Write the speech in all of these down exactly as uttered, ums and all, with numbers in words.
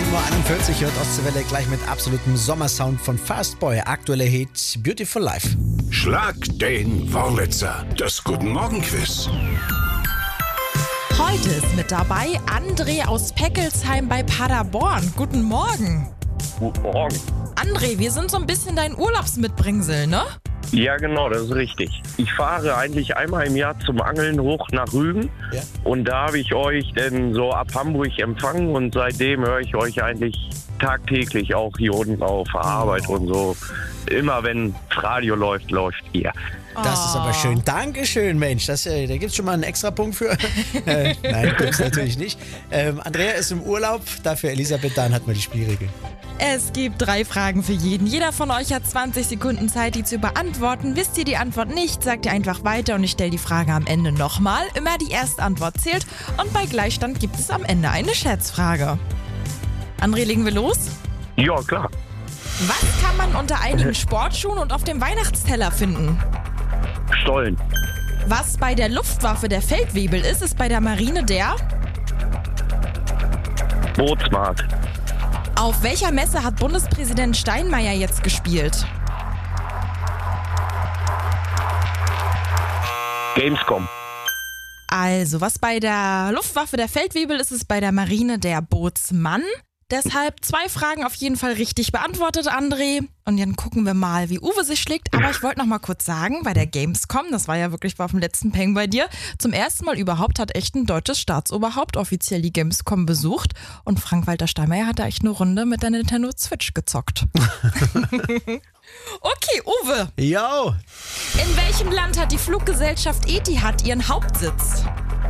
sieben Uhr einundvierzig hört Ostseewelle gleich mit absolutem Sommersound von Fastboy. Aktueller Hit Beautiful Life. Schlag den Wurlitzer, das Guten Morgen Quiz. Heute ist mit dabei André aus Peckelsheim bei Paderborn. Guten Morgen. Guten Morgen. André, wir sind so ein bisschen dein Urlaubsmitbringsel, ne? Ja, genau, das ist richtig. Ich fahre eigentlich einmal im Jahr zum Angeln hoch nach Rügen. Ja. Und da habe ich euch denn so ab Hamburg empfangen und seitdem höre ich euch eigentlich tagtäglich auch hier unten auf der Arbeit Oh. und so. Immer wenn das Radio läuft, läuft ihr. Das ist aber schön. Dankeschön, Mensch. Das, äh, da gibt es schon mal einen extra Punkt für. äh, nein, gibt es natürlich nicht. Ähm, Andrea ist im Urlaub, dafür Elisabeth, dann hat man die Spielregeln. Es gibt drei Fragen für jeden. Jeder von euch hat zwanzig Sekunden Zeit, die zu beantworten. Wisst ihr die Antwort nicht, sagt ihr einfach weiter und ich stelle die Frage am Ende nochmal. Immer die erste Antwort zählt und bei Gleichstand gibt es am Ende eine Schätzfrage. André, legen wir los? Ja, klar. Was kann man unter einigen Sportschuhen und auf dem Weihnachtsteller finden? Stollen. Was bei der Luftwaffe der Feldwebel ist, ist bei der Marine der... Bootsmarkt. Auf welcher Messe hat Bundespräsident Steinmeier jetzt gespielt? Gamescom. Also, was bei der Luftwaffe der Feldwebel ist, ist bei der Marine der Bootsmann. Deshalb zwei Fragen auf jeden Fall richtig beantwortet, André. Und dann gucken wir mal, wie Uwe sich schlägt. Aber ich wollte noch mal kurz sagen, bei der Gamescom, das war ja wirklich auf dem letzten Peng bei dir, zum ersten Mal überhaupt hat echt ein deutsches Staatsoberhaupt offiziell die Gamescom besucht. Und Frank-Walter Steinmeier hat da echt eine Runde mit der Nintendo Switch gezockt. Okay, Uwe. Jo, In welchem Land hat die Fluggesellschaft Etihad ihren Hauptsitz?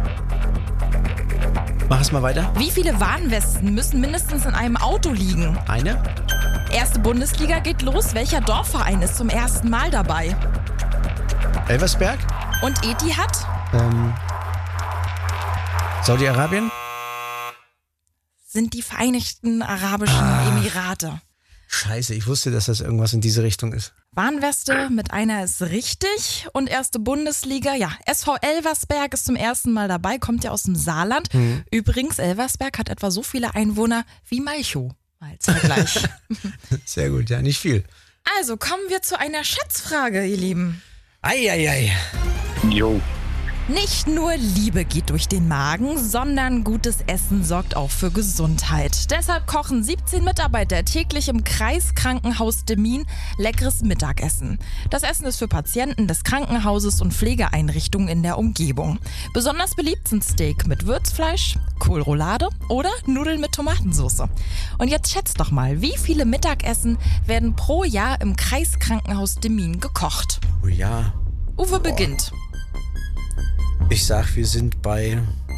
mach es mal weiter. Wie viele Warnwesten müssen mindestens in einem Auto liegen? Eine. Erste Bundesliga geht los. Welcher Dorfverein ist zum ersten Mal dabei? Elversberg. Und Etihad? Ähm, Saudi-Arabien. Sind die Vereinigten Arabischen Emirate. Scheiße, ich wusste, dass das irgendwas in diese Richtung ist. Warnweste mit einer ist richtig. Und erste Bundesliga, ja, S V Elversberg ist zum ersten Mal dabei, kommt ja aus dem Saarland. Mhm. Übrigens, Elversberg hat etwa so viele Einwohner wie Malchow. Mal als Vergleich. Sehr gut, ja, nicht viel. Also, kommen wir zu einer Schätzfrage, ihr Lieben. Eieiei. Jo. Nicht nur Liebe geht durch den Magen, sondern gutes Essen sorgt auch für Gesundheit. Deshalb kochen siebzehn Mitarbeiter täglich im Kreiskrankenhaus Demmin leckeres Mittagessen. Das Essen ist für Patienten des Krankenhauses und Pflegeeinrichtungen in der Umgebung. Besonders beliebt sind Steak mit Würzfleisch, Kohlroulade oder Nudeln mit Tomatensauce. Und jetzt schätzt doch mal, wie viele Mittagessen werden pro Jahr im Kreiskrankenhaus Demmin gekocht? Oh ja. Uwe beginnt. Ich sag, wir sind bei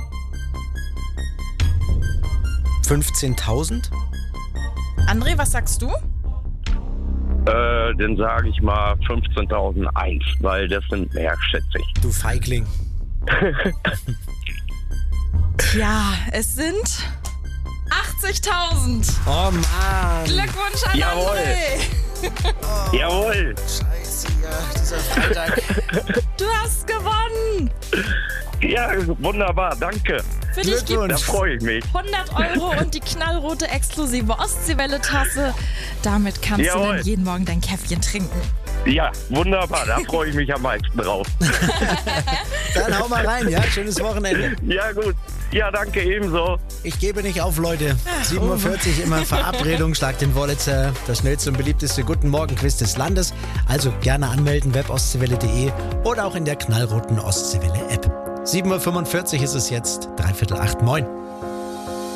fünfzehntausend. André, was sagst du? Äh, dann sage ich mal fünfzehntausendeins, weil das sind mehr, schätze ich. Du Feigling. Ja, es sind achtzigtausend. Oh Mann. Glückwunsch an Jawohl. André. Jawohl. Scheiße, ja, dieser Freitag. Du hast gewonnen. Ja, wunderbar, danke. Für dich gibt Glückwunsch. Da freue ich mich. hundert Euro und die knallrote exklusive Ostseewelle-Tasse. Damit kannst Jawohl. du dann jeden Morgen dein Käffchen trinken. Ja, wunderbar, da freue ich mich am meisten drauf. Dann hau mal rein, ja? Schönes Wochenende. Ja, gut. Ja, danke ebenso. Ich gebe nicht auf, Leute. sieben Uhr vierzig immer Verabredung. Schlag den Wurlitzer, das schnellste und beliebteste Guten Morgen-Quiz des Landes. Also gerne anmelden, webostseewelle punkt de oder auch in der knallroten Ostseewelle-App. sieben Uhr fünfundvierzig ist es jetzt, dreiviertel acht, moin.